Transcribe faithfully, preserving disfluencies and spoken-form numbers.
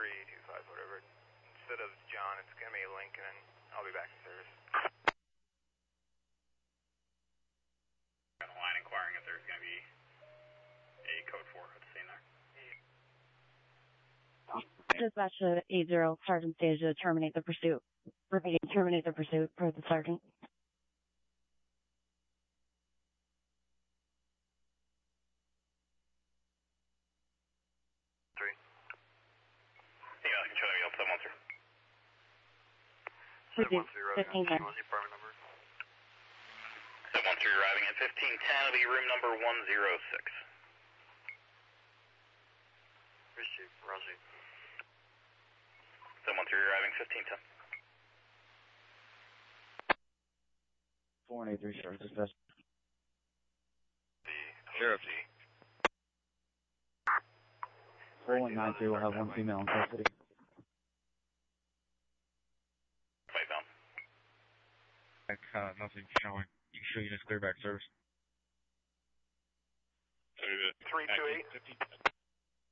three two five, whatever. Instead of John, it's going to be Lincoln, and I'll be back in service. On the line inquiring if there's going to be a code four at the scene there. Dispatch to eight zero, Sergeant stage to terminate the pursuit. Repeating, terminate the pursuit for the Sergeant. Three. Yeah, I can show you up seven one three. seven one three, fifteen ten. what's the apartment number? seven one three arriving at fifteen ten, will be room number one zero six. Appreciate it, Roger. seven one three arriving fifteen ten. four one eight three, Sheriff Dispatch. Sheriff. four one nine two will have one female in custody. Fight down. Uh, nothing showing. You can show units clear back service. three two eight.